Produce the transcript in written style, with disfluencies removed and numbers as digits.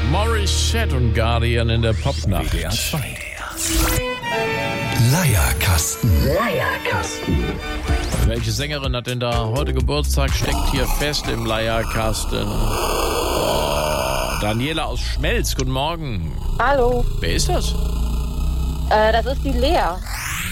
Morissette und Guardian in der Popnacht. WDR 2. Leierkasten. Welche Sängerin hat denn da heute Geburtstag? Steckt hier fest im Leierkasten. Oh, Daniela aus Schmelz, guten Morgen. Hallo, Wer ist das? das ist die Lea.